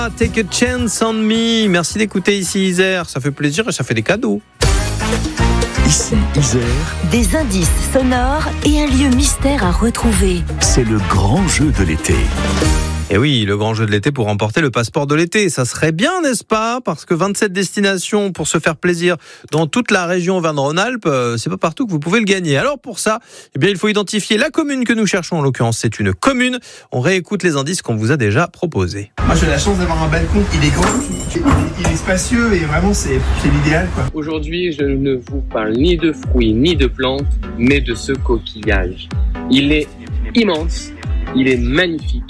Take a chance on me. Merci d'écouter ici Isère. Ça fait plaisir et ça fait des cadeaux. Ici Isère. Des indices sonores et un lieu mystère à retrouver. C'est le grand jeu de l'été. Et oui, le grand jeu de l'été pour remporter le passeport de l'été. Ça serait bien, n'est-ce pas ? Parce que 27 destinations pour se faire plaisir dans toute la région Auvergne-Rhône-Alpes, c'est pas partout que vous pouvez le gagner. Alors pour ça, il faut identifier la commune que nous cherchons. En l'occurrence, c'est une commune. On réécoute les indices qu'on vous a déjà proposés. Moi, j'ai la chance d'avoir un balcon. Il est grand, il est spacieux et vraiment, c'est l'idéal, quoi. Aujourd'hui, je ne vous parle ni de fruits, ni de plantes, mais de ce coquillage. Il est immense, il est magnifique.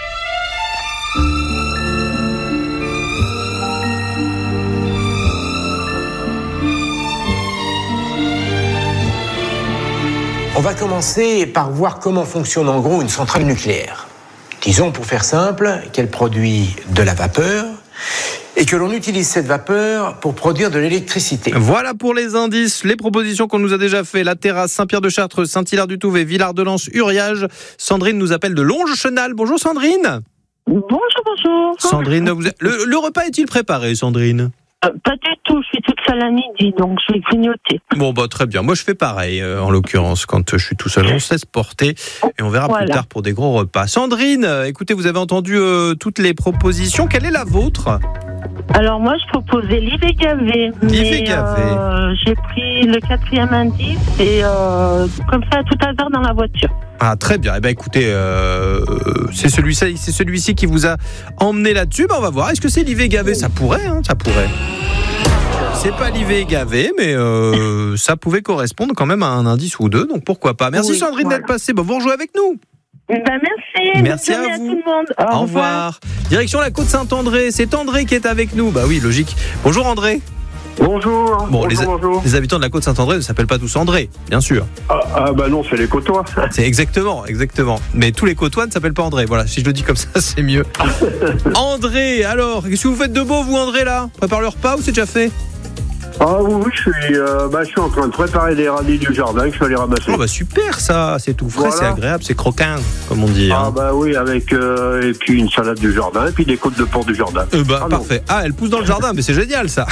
On va commencer par voir comment fonctionne en gros une centrale nucléaire. Disons, pour faire simple, qu'elle produit de la vapeur et que l'on utilise cette vapeur pour produire de l'électricité. Voilà pour les indices, les propositions qu'on nous a déjà fait. La Terrasse, Saint-Pierre-de-Chartres, Saint-Hilaire-du-Touvet, Villard-de-Lans, Uriage. Sandrine nous appelle de Longe-Chenal. Bonjour Sandrine. Bonjour. Sandrine, le repas est-il préparé, Sandrine ? Pas du tout, je suis toute seule à midi, donc je vais grignoter. Bon, très bien. Moi, je fais pareil, en l'occurrence, quand je suis tout seul. On se laisse porter et on verra plus tard pour des gros repas. Sandrine, écoutez, vous avez entendu toutes les propositions. Quelle est la vôtre ? Alors, moi, je proposais l'Ivé-Gavé. J'ai pris le 4e indice et comme ça, à tout hasard dans la voiture. Ah, très bien. Écoutez, c'est celui-ci qui vous a emmené là-dessus. On va voir. Est-ce que c'est l'Ivé-Gavé ? Ça pourrait, ça pourrait. C'est pas l'Ivé-Gavé, mais ça pouvait correspondre quand même à un indice ou deux. Donc pourquoi pas. Merci Sandrine d'être passée. Vous rejouez avec nous. Merci. Merci à vous. Tout le monde. Au revoir. Direction la Côte Saint-André. C'est André qui est avec nous. Bah oui, logique. Bonjour André. Bonjour. Bon, bonjour. Les habitants de la Côte Saint-André ne s'appellent pas tous André, bien sûr. Non, c'est les Côtois. C'est exactement. Mais tous les Côtois ne s'appellent pas André. Voilà, si je le dis comme ça, c'est mieux. André, alors, qu'est-ce que vous faites de beau, vous, André, là ? Prépare le repas ou c'est déjà fait ? Oui, je suis en train de préparer les radis du jardin que je vais aller ramasser. Super ça, c'est tout frais, C'est agréable, c'est croquant, comme on dit. Oui, avec et puis une salade du jardin et puis des côtes de porc du jardin. Parfait. Elle pousse dans le jardin, mais c'est génial ça.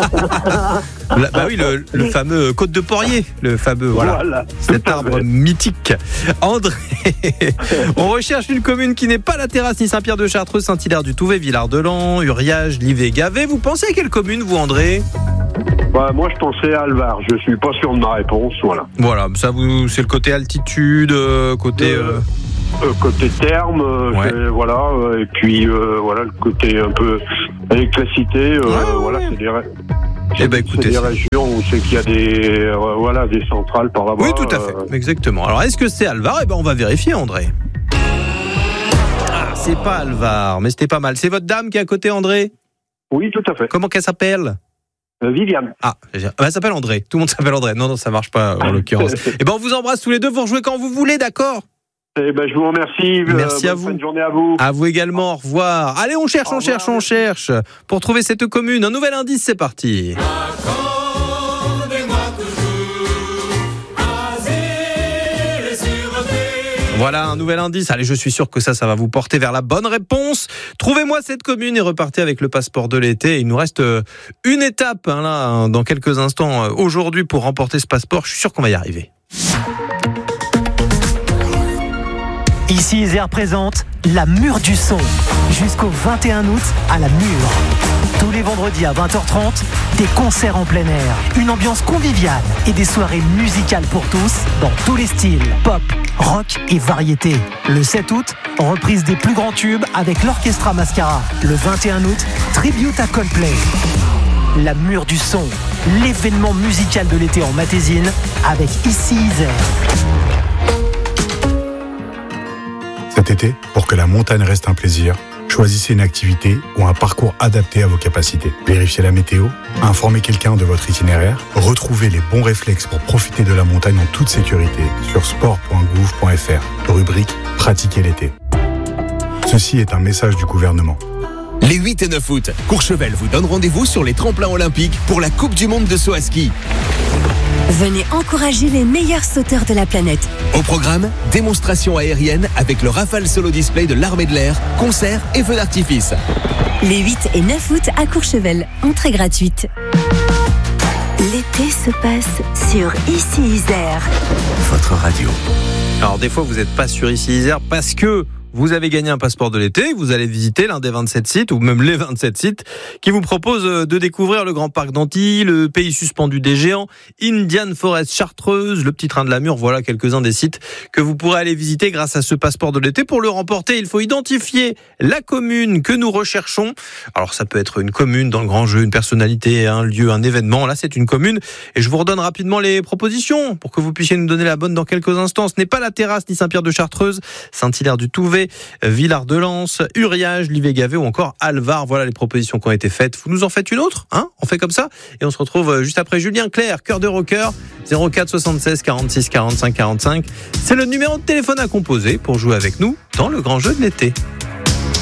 Le fameux côte de porrier, le fameux, cet arbre mythique. André, on recherche une commune qui n'est pas la Terrasse ni Saint-Pierre-de-Chartres, Saint-Hilaire-du-Touvet, Villard-de-Lans, Uriage, Livet-Gavé. Vous pensez à quelle commune, vous, André ? Moi, je pensais à Alvar. Je suis pas sûr de ma réponse. Voilà, ça c'est le côté altitude, côté terme, et puis le côté un peu électricité. C'est des régions où c'est qu'il y a des centrales par là-bas. Oui, tout à fait, exactement. Alors, est-ce que c'est Alvar ? On va vérifier, André. C'est pas Alvar, mais c'était pas mal. C'est votre dame qui est à côté, André ? Oui, tout à fait. Comment qu'elle s'appelle ? Viviane. Elle s'appelle André. Tout le monde s'appelle André. Non, ça marche pas en l'occurrence. On vous embrasse tous les deux. Vous rejouez quand vous voulez, d'accord ? Je vous remercie. Merci à vous. Bonne journée à vous. À vous également. Au revoir. Allez, on cherche. Pour trouver cette commune, un nouvel indice, c'est parti. Voilà un nouvel indice. Allez, je suis sûr que ça va vous porter vers la bonne réponse. Trouvez-moi cette commune et repartez avec le passeport de l'été. Il nous reste une étape dans quelques instants aujourd'hui pour remporter ce passeport. Je suis sûr qu'on va y arriver. Ici Isère présente la Mûre du Son. Jusqu'au 21 août à la Mûre. Tous les vendredis à 20h30, des concerts en plein air, une ambiance conviviale et des soirées musicales pour tous dans tous les styles, pop, rock et variété. Le 7 août, reprise des plus grands tubes avec l'Orchestra Mascara. Le 21 août, tribute à Coldplay. La Mûre du Son, l'événement musical de l'été en Matésine avec Ici Isère. Cet été, pour que la montagne reste un plaisir, choisissez une activité ou un parcours adapté à vos capacités. Vérifiez la météo, informez quelqu'un de votre itinéraire, retrouvez les bons réflexes pour profiter de la montagne en toute sécurité sur sport.gouv.fr, rubrique « Pratiquer l'été ». Ceci est un message du gouvernement. Les 8 et 9 août, Courchevel vous donne rendez-vous sur les tremplins olympiques pour la Coupe du Monde de saut à ski. Venez encourager les meilleurs sauteurs de la planète. Au programme, démonstration aérienne avec le Rafale Solo Display de l'Armée de l'Air, concerts et feux d'artifice. Les 8 et 9 août à Courchevel, entrée gratuite. L'été se passe sur Ici Isère. Votre radio. Alors des fois vous n'êtes pas sur Ici Isère parce que vous avez gagné un passeport de l'été, vous allez visiter l'un des 27 sites, ou même les 27 sites, qui vous proposent de découvrir le Grand Parc d'Antilly, le Pays suspendu des géants, Indian Forest Chartreuse, le Petit Train de la Mure, voilà quelques-uns des sites que vous pourrez aller visiter grâce à ce passeport de l'été. Pour le remporter, il faut identifier la commune que nous recherchons. Alors ça peut être une commune dans le grand jeu, une personnalité, un lieu, un événement. Là c'est une commune, et je vous redonne rapidement les propositions pour que vous puissiez nous donner la bonne dans quelques instants. Ce n'est pas la Terrasse ni Saint-Pierre de Chartreuse, Saint-Hilaire du Touvet, Villard-de-Lans, Uriage, Livet-Gavet ou encore Alvar. Voilà les propositions qui ont été faites. Vous nous en faites une autre, hein? On fait comme ça et on se retrouve juste après Julien Clerc, Cœur de Rocker, 04 76 46 45 45. C'est le numéro de téléphone à composer pour jouer avec nous dans le grand jeu de l'été.